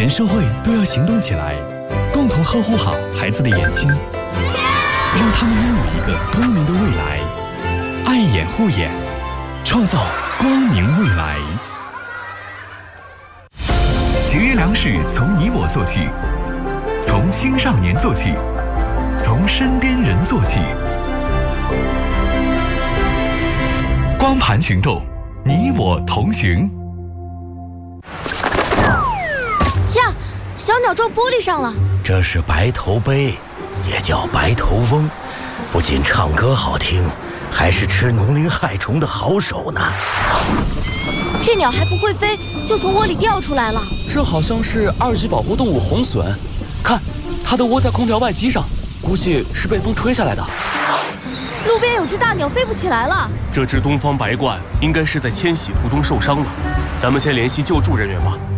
全社会都要行动起来，共同呵护好孩子的眼睛，让他们拥有一个光明的未来。爱眼护眼，创造光明未来。 节约粮食从你我做起，从青少年做起，从身边人做起。光盘行动，你我同行。 呀，小鸟撞玻璃上了。 这是白头鹎，也叫白头翁，不仅唱歌好听，还是吃农林害虫的好手呢。 这鸟还不会飞，就从窝里掉出来了。 这好像是2级保护动物红隼，看，它的窝在空调外机上，估计是被风吹下来的。 路边有只大鸟飞不起来了。 这只东方白鹳应该是在迁徙途中受伤了，咱们先联系救助人员吧。